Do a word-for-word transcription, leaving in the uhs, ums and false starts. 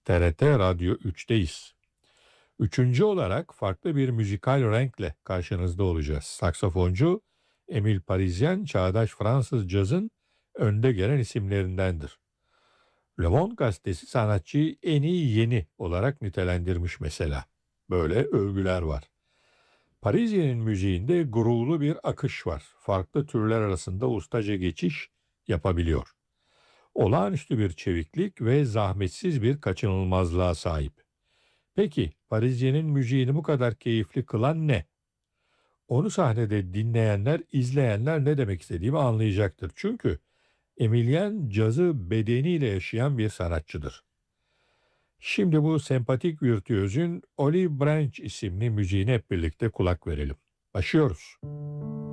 T R T Radyo üçteyiz. Üçüncü olarak farklı bir müzikal renkle karşınızda olacağız. Saksafoncu Emile Parisien, çağdaş Fransız cazın önde gelen isimlerindendir. Le Monde gazetesi sanatçıyı en iyi yeni olarak nitelendirmiş mesela. Böyle övgüler var. Parisien'in müziğinde groovlu bir akış var. Farklı türler arasında ustaca geçiş yapabiliyor. Olağanüstü bir çeviklik ve zahmetsiz bir kaçınılmazlığa sahip. Peki Parisien'in müziğini bu kadar keyifli kılan ne? Onu sahnede dinleyenler, izleyenler ne demek istediğimi anlayacaktır. Çünkü Emilien cazı bedeniyle yaşayan bir sanatçıdır. Şimdi bu sempatik virtüözün Olive Branch isimli müziğine hep birlikte kulak verelim. Başlıyoruz.